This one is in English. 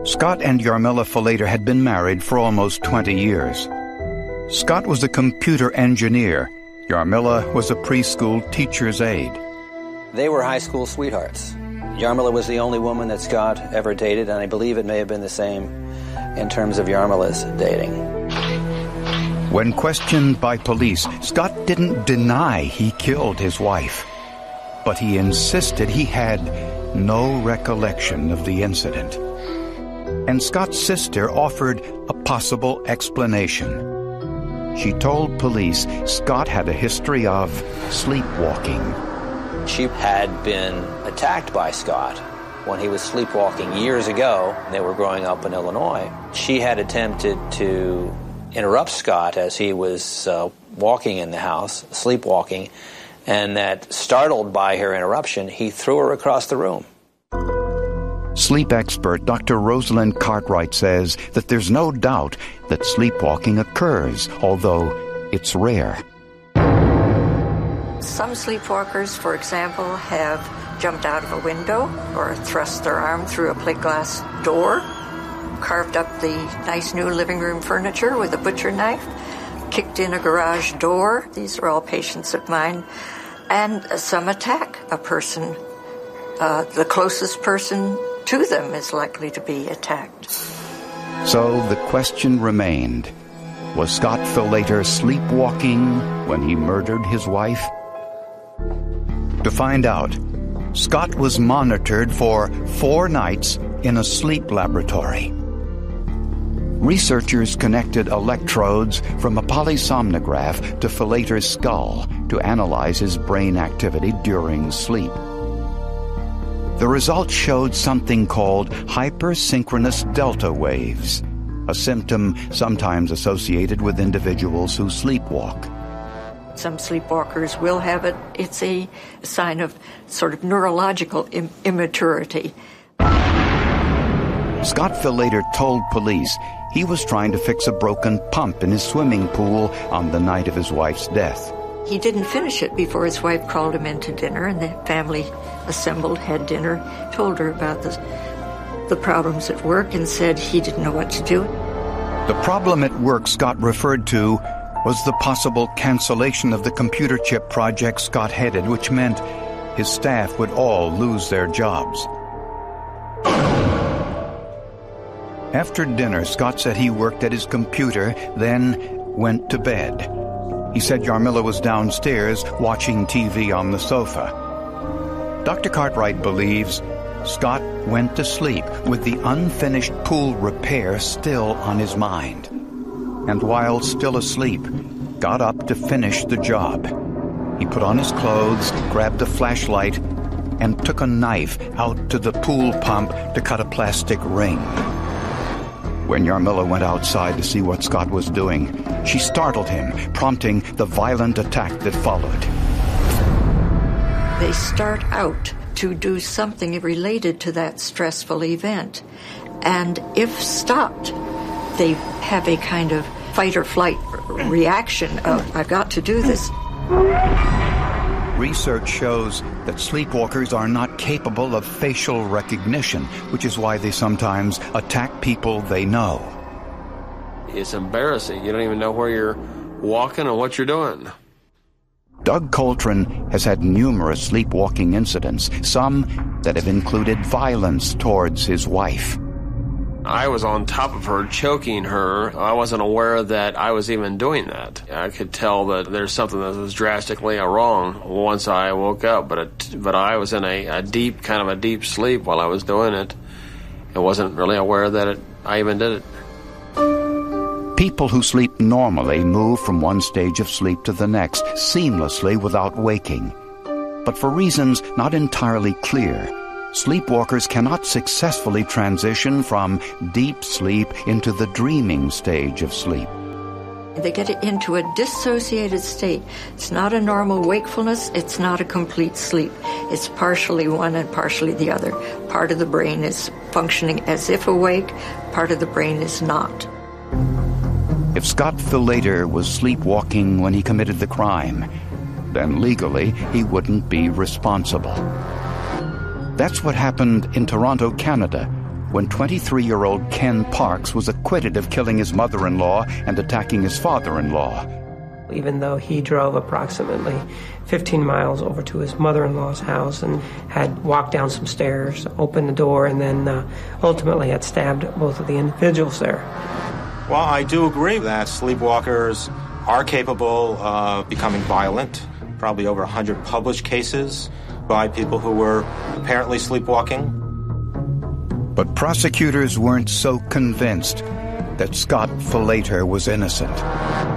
Scott and Yarmila Falater had been married for almost 20 years. Scott was a computer engineer. Yarmila was a preschool teacher's aide. They were high school sweethearts. Yarmila was the only woman that Scott ever dated, and I believe it may have been the same in terms of Yarmila's dating. When questioned by police, Scott didn't deny he killed his wife, but he insisted he had no recollection of the incident. And Scott's sister offered a possible explanation. She told police Scott had a history of sleepwalking. She had been attacked by Scott when he was sleepwalking years ago. They were growing up in Illinois. She had attempted to interrupt Scott as he was walking in the house, sleepwalking, and that, startled by her interruption, he threw her across the room. Sleep expert Dr. Rosalind Cartwright says that there's no doubt that sleepwalking occurs, although it's rare. Some sleepwalkers, for example, have jumped out of a window or thrust their arm through a plate glass door, carved up the nice new living room furniture with a butcher knife, kicked in a garage door. These are all patients of mine. And some attack a person. The closest person to them is likely to be attacked. So the question remained, was Scott Falater sleepwalking when he murdered his wife? To find out, Scott was monitored for 4 nights in a sleep laboratory. Researchers connected electrodes from a polysomnograph to Falater's skull to analyze his brain activity during sleep. The results showed something called hypersynchronous delta waves, a symptom sometimes associated with individuals who sleepwalk. Some sleepwalkers will have it. It's a sign of sort of neurological immaturity. Scott Falater told police he was trying to fix a broken pump in his swimming pool on the night of his wife's death. He didn't finish it before his wife called him into dinner, and the family assembled, had dinner, told her about the problems at work, and said he didn't know what to do. The problem at work Scott referred to was the possible cancellation of the computer chip project Scott headed, which meant his staff would all lose their jobs. After dinner, Scott said he worked at his computer, then went to bed. He said Yarmila was downstairs watching TV on the sofa. Dr. Cartwright believes Scott went to sleep with the unfinished pool repair still on his mind, and while still asleep, got up to finish the job. He put on his clothes, grabbed a flashlight, and took a knife out to the pool pump to cut a plastic ring. When Yarmila went outside to see what Scott was doing, she startled him, prompting the violent attack that followed. They start out to do something related to that stressful event. And if stopped, they have a kind of fight or flight reaction of, I've got to do this. Research shows that sleepwalkers are not capable of facial recognition, which is why they sometimes attack people they know. It's embarrassing. You don't even know where you're walking or what you're doing. Doug Coltrane has had numerous sleepwalking incidents, some that have included violence towards his wife. I was on top of her, choking her. I wasn't aware that I was even doing that. I could tell that there's something that was drastically wrong once I woke up, but I was in a deep sleep while I was doing it. I wasn't really aware that I even did it. People who sleep normally move from one stage of sleep to the next, seamlessly without waking. But for reasons not entirely clear, sleepwalkers cannot successfully transition from deep sleep into the dreaming stage of sleep. They get into a dissociated state. It's not a normal wakefulness. It's not a complete sleep. It's partially one and partially the other. Part of the brain is functioning as if awake. Part of the brain is not. If Scott Falater was sleepwalking when he committed the crime, then legally he wouldn't be responsible. That's what happened in Toronto, Canada, when 23-year-old Ken Parks was acquitted of killing his mother-in-law and attacking his father-in-law. Even though he drove approximately 15 miles over to his mother-in-law's house and had walked down some stairs, opened the door, and then ultimately had stabbed both of the individuals there. Well, I do agree that sleepwalkers are capable of becoming violent. Probably over 100 published cases by people who were apparently sleepwalking. But prosecutors weren't so convinced that Scott Falater was innocent.